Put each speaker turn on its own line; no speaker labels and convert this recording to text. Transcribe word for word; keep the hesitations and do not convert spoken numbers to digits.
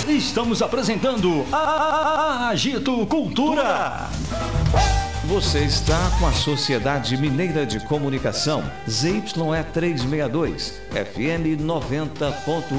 estamos apresentando a Agito Cultura.
Você está com a Sociedade Mineira de Comunicação, Z Y E trezentos e sessenta e dois, F M noventa ponto um.